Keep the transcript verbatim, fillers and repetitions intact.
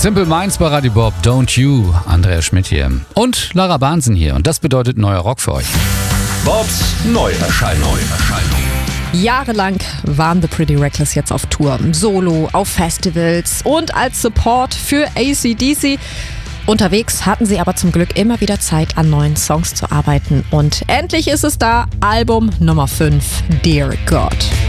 Simple Minds bei Radio Bob, Don't You, Andreas Schmidt hier. Und Lara Bahnsen hier. Und das bedeutet neuer Rock für euch. Bobs Neuerscheinung. Jahrelang waren The Pretty Reckless jetzt auf Tour, solo, auf Festivals und als Support für A C D C. Unterwegs hatten sie aber zum Glück immer wieder Zeit, an neuen Songs zu arbeiten. Und endlich ist es da, Album Nummer fünf, Dear God.